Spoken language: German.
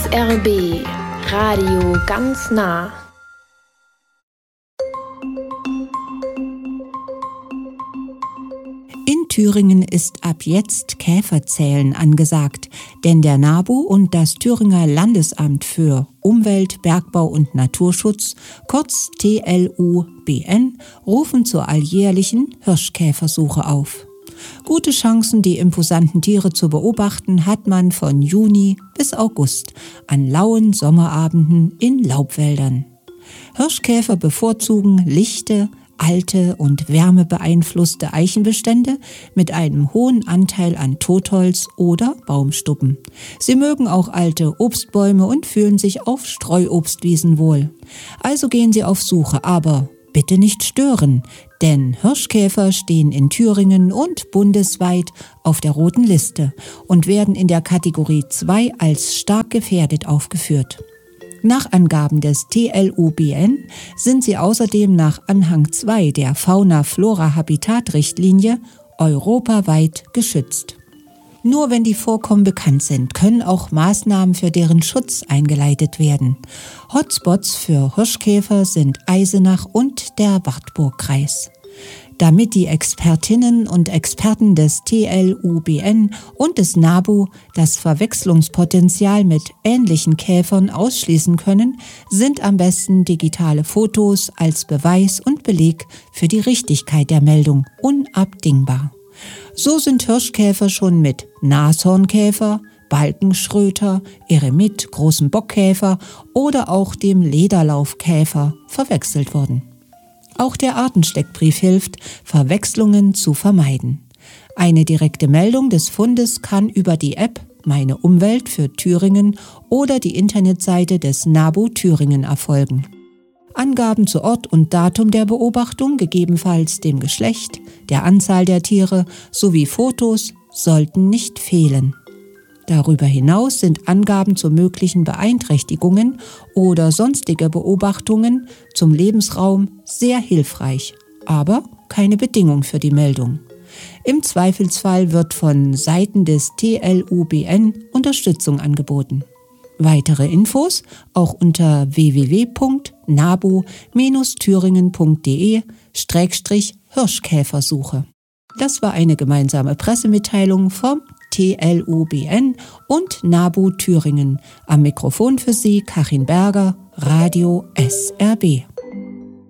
SRB Radio ganz nah. In Thüringen ist ab jetzt Käferzählen angesagt, denn der NABU und das Thüringer Landesamt für Umwelt, Bergbau und Naturschutz, kurz TLUBN, rufen zur alljährlichen Hirschkäfersuche auf. Gute Chancen, die imposanten Tiere zu beobachten, hat man von Juni bis August an lauen Sommerabenden in Laubwäldern. Hirschkäfer bevorzugen lichte, alte und wärmebeeinflusste Eichenbestände mit einem hohen Anteil an Totholz oder Baumstubben. Sie mögen auch alte Obstbäume und fühlen sich auf Streuobstwiesen wohl. Also gehen sie auf Suche, aber bitte nicht stören, denn Hirschkäfer stehen in Thüringen und bundesweit auf der roten Liste und werden in der Kategorie 2 als stark gefährdet aufgeführt. Nach Angaben des TLUBN sind sie außerdem nach Anhang 2 der Fauna-Flora-Habitat-Richtlinie europaweit geschützt. Nur wenn die Vorkommen bekannt sind, können auch Maßnahmen für deren Schutz eingeleitet werden. Hotspots für Hirschkäfer sind Eisenach und der Wartburgkreis. Damit die Expertinnen und Experten des TLUBN und des NABU das Verwechslungspotenzial mit ähnlichen Käfern ausschließen können, sind am besten digitale Fotos als Beweis und Beleg für die Richtigkeit der Meldung unabdingbar. So sind Hirschkäfer schon mit Nashornkäfer, Balkenschröter, Eremit, großem Bockkäfer oder auch dem Lederlaufkäfer verwechselt worden. Auch der Artensteckbrief hilft, Verwechslungen zu vermeiden. Eine direkte Meldung des Fundes kann über die App Meine Umwelt für Thüringen oder die Internetseite des NABU Thüringen erfolgen. Angaben zu Ort und Datum der Beobachtung, gegebenenfalls dem Geschlecht, der Anzahl der Tiere sowie Fotos sollten nicht fehlen. Darüber hinaus sind Angaben zu möglichen Beeinträchtigungen oder sonstige Beobachtungen zum Lebensraum sehr hilfreich, aber keine Bedingung für die Meldung. Im Zweifelsfall wird von Seiten des TLUBN Unterstützung angeboten. Weitere Infos auch unter www.nabu-thüringen.de/Hirschkäfersuche. Das war eine gemeinsame Pressemitteilung vom TLUBN und NABU Thüringen. Am Mikrofon für Sie Karin Berger, Radio SRB.